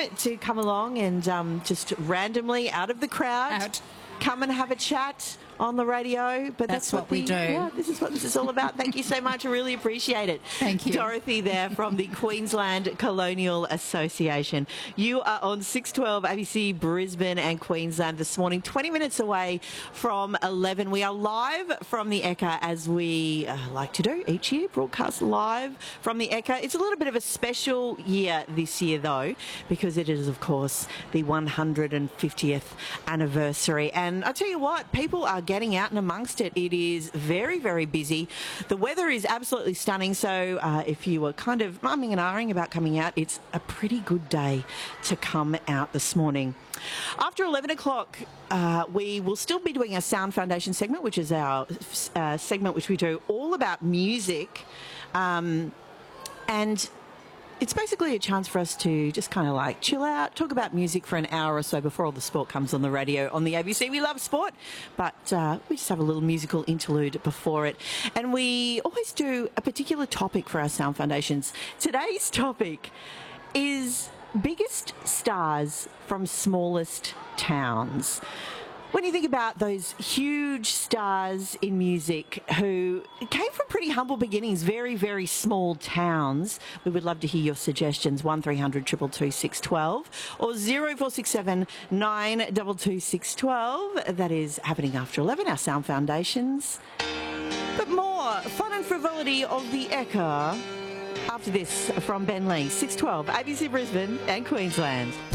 to come along and just randomly out of the crowd come and have a chat on the radio. But that's what we do. Yeah, this is what this is all about. Thank you so much. I really appreciate it. Thank you. Dorothy there from the Queensland Colonial Association. You are on 612 ABC Brisbane and Queensland this morning, 20 minutes away from 11. We are live from the Ekka, as we like to do each year, broadcast live from the Ekka. It's a little bit of a special year this year, though, because it is, of course, the 150th anniversary. And I tell you what, people are getting out and amongst it. It is very, very busy. The weather is absolutely stunning. So if you were kind of mumming and ahhing about coming out, it's a pretty good day to come out this morning. After 11 o'clock, we will still be doing our Sound Foundation segment, which is our segment which we do all about music. And it's basically a chance for us to just kind of like chill out, talk about music for an hour or so before all the sport comes on the radio on the ABC. We love sport, but we just have a little musical interlude before it. And we always do a particular topic for our Sound Foundations. Today's topic is biggest stars from smallest towns. When you think about those huge stars in music who came from pretty humble beginnings, very, very small towns, we would love to hear your suggestions. 1300 222 612 or 0467 922 612. That is happening after 11, our Sound Foundations. But more fun and frivolity of the Ekka after this from Ben Lee, 612 ABC Brisbane and Queensland.